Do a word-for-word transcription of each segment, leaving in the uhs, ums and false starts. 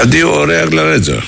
Αντίο, ωραία γλαρέτζα.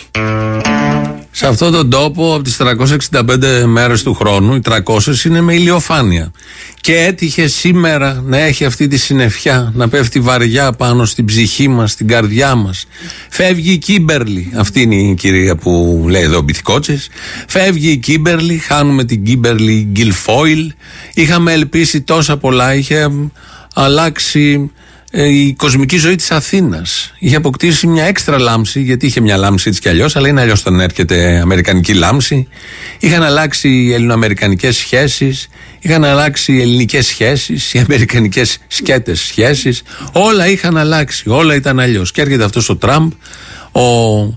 Σε αυτόν τον τόπο, από τις τριακόσιες εξήντα πέντε μέρες του χρόνου, οι τριακόσιες είναι με ηλιοφάνεια. Και έτυχε σήμερα να έχει αυτή τη συννεφιά, να πέφτει βαριά πάνω στην ψυχή μας, στην καρδιά μας. Φεύγει η Κίμπερλι, αυτή είναι η κυρία που λέει εδώ Μπιθικότσες. Φεύγει η Κίμπερλι, χάνουμε την Κίμπερλι Γκιλφόιλ. Είχαμε ελπίσει τόσα πολλά, είχε αλλάξει η κοσμική ζωή της Αθήνας. Είχε αποκτήσει μια έξτρα λάμψη, γιατί είχε μια λάμψη έτσι κι αλλιώς, αλλά είναι αλλιώς όταν έρχεται αμερικανική λάμψη. Είχαν αλλάξει οι ελληνοαμερικανικές σχέσεις, είχαν αλλάξει οι ελληνικές σχέσεις, οι αμερικανικές σκέτες σχέσεις. Όλα είχαν αλλάξει, όλα ήταν αλλιώς. Και έρχεται αυτός ο Τραμπ, ο,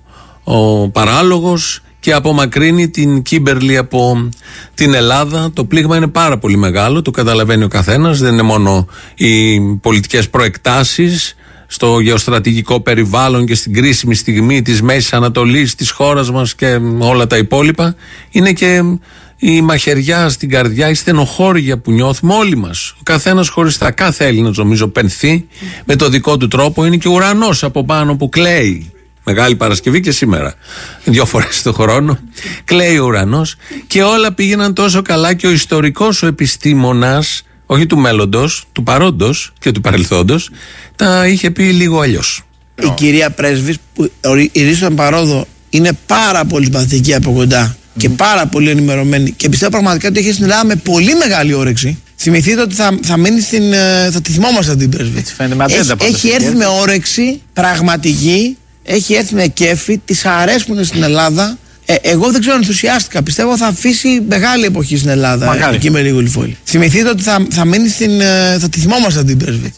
ο παράλογος, και απομακρύνει την Κίμπερλι από την Ελλάδα. Το πλήγμα είναι πάρα πολύ μεγάλο, το καταλαβαίνει ο καθένας. Δεν είναι μόνο οι πολιτικές προεκτάσεις στο γεωστρατηγικό περιβάλλον και στην κρίσιμη στιγμή της Μέσης Ανατολής, της χώρας μας και όλα τα υπόλοιπα. Είναι και η μαχαιριά στην καρδιά, η στενοχώρια που νιώθουμε όλοι μας. Ο καθένας χωριστά. Κάθε Έλληνας νομίζω πενθεί με το δικό του τρόπο. Είναι και ο ουρανός από πάνω που κλαίει. Μεγάλη Παρασκευή και σήμερα. Δύο φορές το χρόνο. Κλαίει ο ουρανός. Και όλα πήγαιναν τόσο καλά και ο ιστορικός, ο επιστήμονας, όχι του μέλλοντος, του παρόντος και του παρελθόντος, τα είχε πει λίγο αλλιώς. Η κυρία Πρέσβης, που ορίστηκε παρόδο, είναι πάρα πολύ συμπαθητική από κοντά και πάρα πολύ ενημερωμένη. Και πιστεύω πραγματικά ότι έχει στην Ελλάδα με πολύ μεγάλη όρεξη. Θυμηθείτε ότι θα, θα μείνει στην. Θα τη θυμόμαστε την Πρέσβη. Έχει, έχει έρθει με όρεξη πραγματική. Έχει έρθει με κέφι, της αρέσουν στην Ελλάδα. Ε, εγώ δεν ξέρω, ενθουσιάστηκα. Πιστεύω θα αφήσει μεγάλη εποχή στην Ελλάδα. Μακάρι. Εκεί με λίγο λιφόλη. Θυμηθείτε ότι θα, θα μείνει στην. Θα τη θυμόμαστε την Πρέσβη.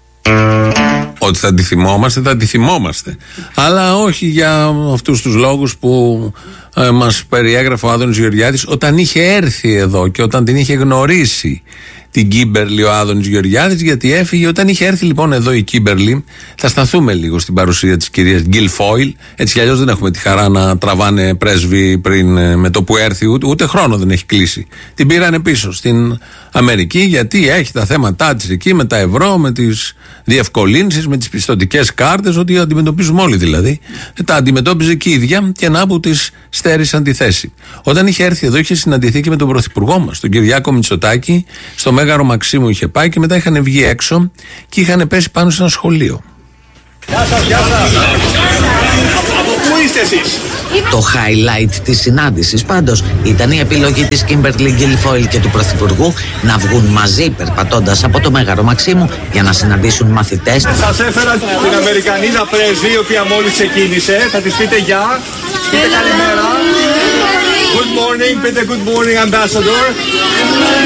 Ότι θα τη θυμόμαστε, θα τη θυμόμαστε. Αλλά όχι για αυτούς τους λόγους που ε, μας περιέγραφε ο Άδωνης Γεωργιάδης όταν είχε έρθει εδώ και όταν την είχε γνωρίσει την Κίμπερλι ο Άδωνης Γεωργιάδης, γιατί έφυγε. Όταν είχε έρθει λοιπόν εδώ η Κίμπερλι, θα σταθούμε λίγο στην παρουσία της κυρίας Γκιλφόιλ. Έτσι κι αλλιώς δεν έχουμε τη χαρά να τραβάνε πρέσβη πριν με το που έρθει, ούτε, ούτε χρόνο δεν έχει κλείσει. Την πήρανε πίσω στην Αμερική, γιατί έχει τα θέματά της εκεί με τα ευρώ, με τις διευκολύνσεις, με τις πιστωτικές κάρτες, ότι αντιμετωπίζουμε όλοι δηλαδή. Τα αντιμετώπιζε και η ίδια και να που της στέρισαν τη θέση. Όταν είχε έρθει εδώ, είχε συναντηθεί και με τον πρωθυπουργό μας, τον Κυριάκο Μητσοτάκη, στο Μέγαρο Μαξίμου είχε πάει και μετά είχαν βγει έξω και είχαν πέσει πάνω σε ένα σχολείο. Γεια σας, γεια σας. Από πού είστε εσείς? Το highlight της συνάντησης πάντως ήταν η επιλογή της Κίμπερλι Γκιλφόιλ και του Πρωθυπουργού να βγουν μαζί περπατώντας από το Μέγαρο Μαξίμου για να συναντήσουν μαθητές. Σας έφερα την Αμερικανίδα πρέσβη, η οποία μόλις ξεκίνησε. Θα της πείτε γεια, πείτε καλημέρα. Good morning, πείτε good morning ambassador.